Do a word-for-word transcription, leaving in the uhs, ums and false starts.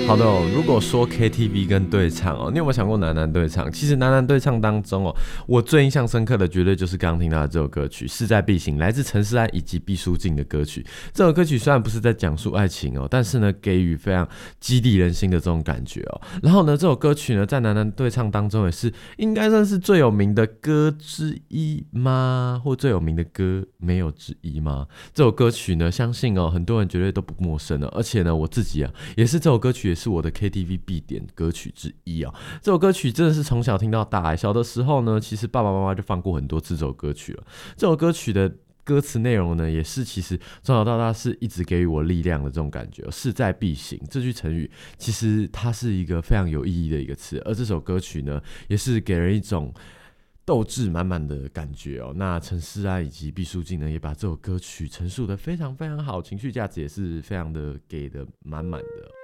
好的哦，如果说 K T V 跟对唱哦，你有没有想过男男对唱？其实男男对唱当中哦，我最印象深刻的绝对就是刚刚听到的这首歌曲《势在必行》，来自陈势安以及毕书尽的歌曲。这首歌曲虽然不是在讲述爱情哦，但是呢，给予非常激励人心的这种感觉哦。然后呢，这首歌曲呢，在男男对唱当中也是应该算是最有名的歌之一吗？或最有名的歌没有之一吗？这首歌曲呢，相信哦，很多人绝对都不陌生了。而且呢，我自己啊，也是这首歌曲也是我的 K T V 必点歌曲之一啊。这首歌曲真的是从小听到大，小的时候呢，其实爸爸妈妈就放过很多次这首歌曲了。这首歌曲的歌词内容呢，也是其实从小到大是一直给予我力量的这种感觉。势在必行这句成语，其实它是一个非常有意义的一个词，而这首歌曲呢，也是给人一种斗志满满的感觉哦。那陈势安以及毕书尽呢，也把这首歌曲陈述的非常非常好，情绪价值也是非常的给的满满的。